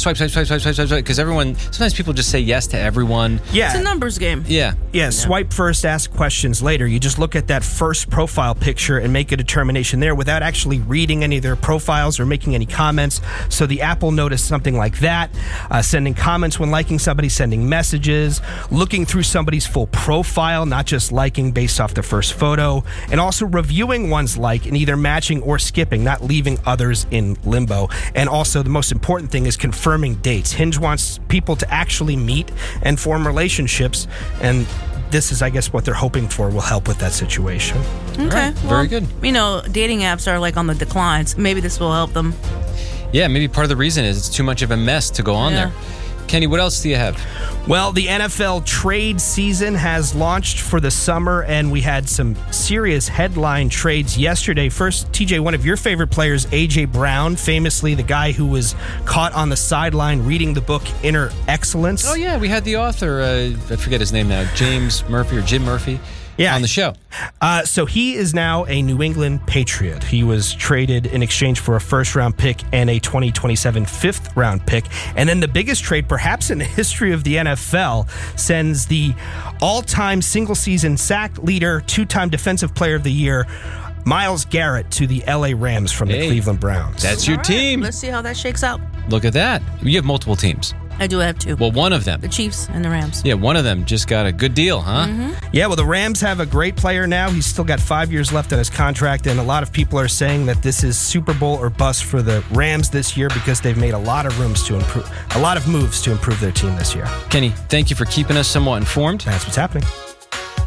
swipe, because sometimes people just say yes to everyone. Yeah. It's a numbers game. Yeah. Yeah, swipe first, ask questions later. You just look at that first profile picture and make a determination there without actually reading any of their profiles or making any comments. So the app will notice something like that. Sending comments when liking somebody, sending messages, looking through somebody's full profile, not just liking based off the first photo, and also reviewing one's like and either matching or skipping, not leaving others in limbo. And also the most important thing is confirming dates. Hinge wants people to actually meet and form relationships, and this is, I guess, what they're hoping for will help with that situation. Okay. Right. Very good. Dating apps are like on the declines. Maybe this will help them. Yeah, maybe part of the reason is it's too much of a mess to go on there. Kenny, what else do you have? Well, the NFL trade season has launched for the summer, and we had some serious headline trades yesterday. First, TJ, one of your favorite players, A.J. Brown, famously the guy who was caught on the sideline reading the book Inner Excellence. Oh, yeah, we had the author, I forget his name now, James Murphy or Jim Murphy. On the show. So he is now a New England Patriot. He was traded in exchange for a first-round pick and a 2027 fifth-round pick. And then the biggest trade, perhaps in the history of the NFL, sends the all-time single-season sack leader, two-time Defensive Player of the Year, Myles Garrett, to the L.A. Rams from the Cleveland Browns. That's your team. Let's see how that shakes out. Look at that. You have multiple teams. I do have two. Well, one of them. The Chiefs and the Rams. Yeah, one of them just got a good deal, huh? Mm-hmm. Yeah, well, the Rams have a great player now. He's still got 5 years left on his contract, and a lot of people are saying that this is Super Bowl or bust for the Rams this year because they've made a lot of moves to improve their team this year. Kenny, thank you for keeping us somewhat informed. That's what's happening.